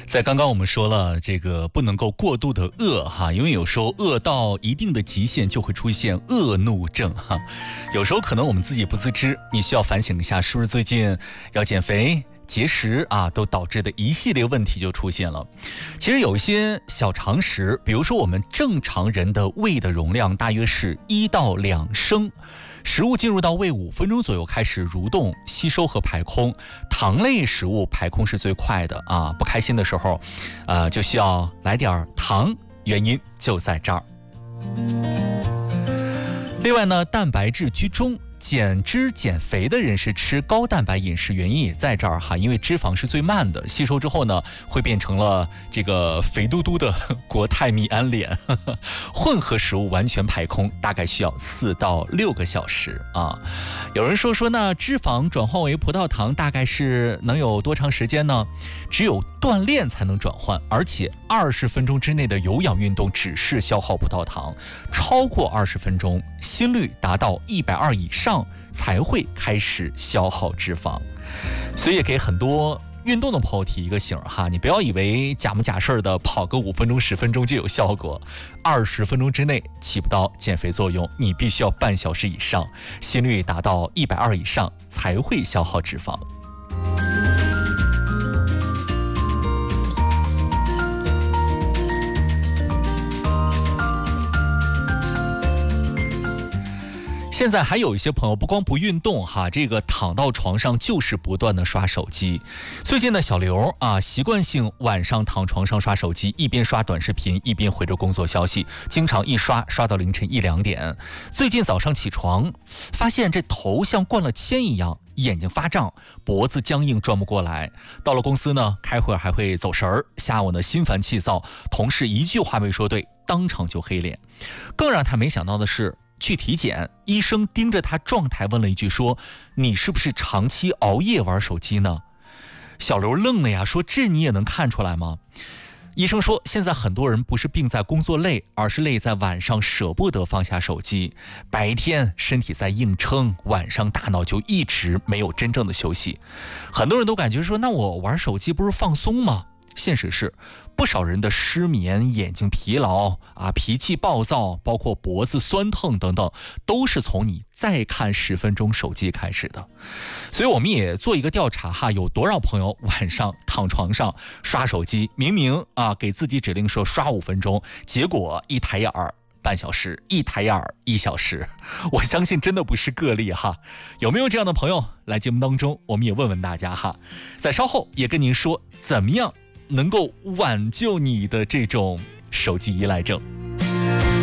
在刚刚我们说了这个不能够过度的饿哈，因为有时候饿到一定的极限就会出现恶怒症哈。有时候可能我们自己不自知，你需要反省一下，是不是最近要减肥节食啊，都导致的一系列问题就出现了。其实有一些小常识，比如说我们正常人的胃的容量大约是1到2升，食物进入到胃5分钟左右开始蠕动、吸收和排空。糖类食物排空是最快的啊，不开心的时候，就需要来点糖，原因就在这儿。另外呢，蛋白质居中。减脂减肥的人士吃高蛋白饮食，原因也在这儿哈，因为脂肪是最慢的，吸收之后呢，会变成了这个肥嘟嘟的国泰米安脸。混合食物完全排空，大概需要4到6个小时啊。有人说那脂肪转换为葡萄糖大概是能有多长时间呢？只有锻炼才能转换，而且20分钟之内的有氧运动只是消耗葡萄糖，超过20分钟，心率达到120以上才会开始消耗脂肪。所以也给很多运动的朋友提一个醒哈，你不要以为假模假式的跑个5分钟10分钟就有效果，20分钟之内起不到减肥作用，你必须要半小时以上，心率达到120以上才会消耗脂肪。现在还有一些朋友不光不运动哈，这个躺到床上就是不断的刷手机。最近的小刘啊，习惯性晚上躺床上刷手机，一边刷短视频一边回着工作消息，经常一刷到凌晨1、2点。最近早上起床发现这头像灌了铅一样，眼睛发胀，脖子僵硬转不过来。到了公司呢，开会还会走神儿，下午呢心烦气躁，同事一句话没说对，当场就黑脸。更让他没想到的是，去体检，医生盯着他状态问了一句说，你是不是长期熬夜玩手机呢？小刘愣了呀，说这你也能看出来吗？医生说，现在很多人不是病在工作累，而是累在晚上舍不得放下手机。白天身体在硬撑，晚上大脑就一直没有真正的休息。很多人都感觉说，那我玩手机不是放松吗？现实是，不少人的失眠、眼睛疲劳啊、脾气暴躁，包括脖子酸疼等等，都是从你再看10分钟手机开始的。所以我们也做一个调查哈，有多少朋友晚上躺床上刷手机，明明啊给自己指令说刷5分钟，结果一抬眼儿半小时，一抬眼儿1小时。我相信真的不是个例哈。有没有这样的朋友？来节目当中我们也问问大家哈。在稍后也跟您说怎么样能够挽救你的这种手机依赖症。